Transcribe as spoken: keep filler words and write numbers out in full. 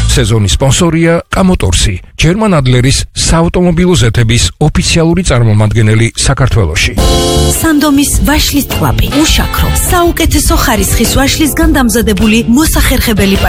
სეზონის სპონსორია კამოტორსი, ჯერმან ადლერის საავტომობილო ზეთების ოფიციალური წარმომადგენელი საქართველოში. სანდომის ვაშლის ტყლაპი, უშაქრო, საუკეთესო ხარისხის ვაშლისგან დამზადებული მოსახერხებელი